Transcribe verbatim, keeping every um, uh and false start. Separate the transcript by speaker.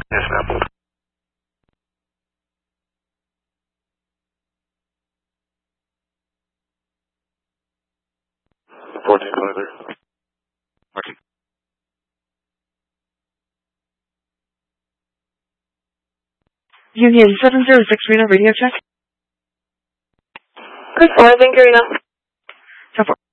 Speaker 1: Yes, ma'am. fourteen twenty-three. Okay.
Speaker 2: Union seven zero six Reno radio check.
Speaker 3: Good four, thank you, Reno.
Speaker 2: ten four.